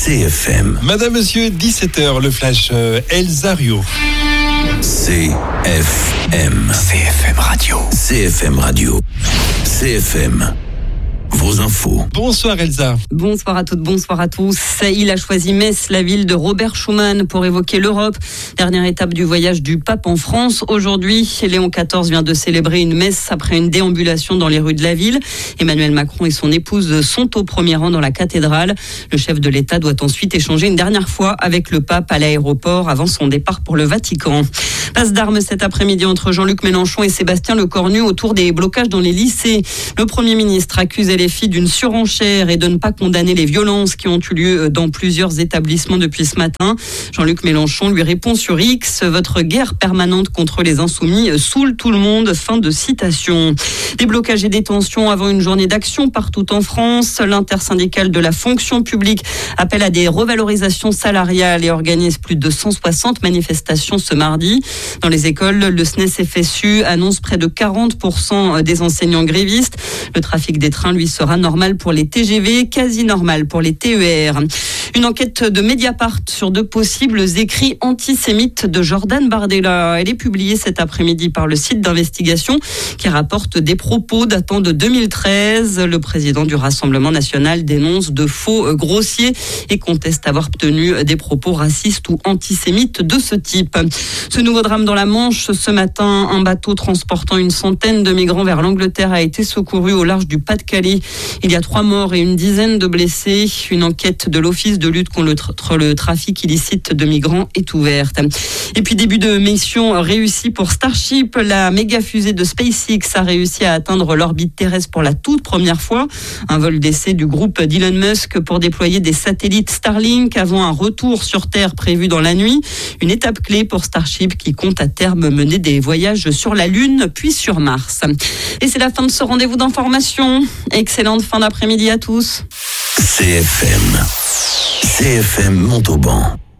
CFM. Madame, monsieur, 17h, le flash Elsa Rio. CFM. CFM Radio. CFM Radio. CFM. Vos infos. Bonsoir Elsa. Bonsoir à toutes, bonsoir à tous. Il a choisi Metz, la ville de Robert Schuman, pour évoquer l'Europe. Dernière étape du voyage du pape en France. Aujourd'hui, Léon XIV vient de célébrer une messe après une déambulation dans les rues de la ville. Emmanuel Macron et son épouse sont au premier rang dans la cathédrale. Le chef de l'État doit ensuite échanger une dernière fois avec le pape à l'aéroport avant son départ pour le Vatican. Passe d'armes cet après-midi entre Jean-Luc Mélenchon et Sébastien Lecornu autour des blocages dans les lycées. Le Premier ministre accuse les filles d'une surenchère et de ne pas condamner les violences qui ont eu lieu dans plusieurs établissements depuis ce matin. Jean-Luc Mélenchon lui répond sur X: votre guerre permanente contre les insoumis saoule tout le monde. Fin de citation. Des blocages et des tensions avant une journée d'action partout en France. L'intersyndicale de la fonction publique appelle à des revalorisations salariales et organise plus de 160 manifestations ce mardi. Dans les écoles, le SNES-FSU annonce près de 40% des enseignants grévistes. Le trafic des trains, lui, sera normal pour les TGV, quasi normal pour les TER. Une enquête de Mediapart sur de possibles écrits antisémites de Jordan Bardella. Elle est publiée cet après-midi par le site d'investigation qui rapporte des propos datant de 2013. Le président du Rassemblement national dénonce de faux grossiers et conteste avoir tenu des propos racistes ou antisémites de ce type. Ce nouveau drame dans la Manche, ce matin, un bateau transportant une centaine de migrants vers l'Angleterre a été secouru au large du Pas-de-Calais. Il y a 3 morts et une dizaine de blessés. Une enquête de l'Office de lutte contre le trafic illicite de migrants est ouverte. Et puis début de mission réussi pour Starship. La méga fusée de SpaceX a réussi à atteindre l'orbite terrestre pour la toute première fois. Un vol d'essai du groupe d'Elon Musk pour déployer des satellites Starlink avant un retour sur Terre prévu dans la nuit. Une étape clé pour Starship qui compte à terme mener des voyages sur la Lune puis sur Mars. Et c'est la fin de ce rendez-vous d'information. Excellente fin d'après-midi à tous. CFM. CFM Montauban.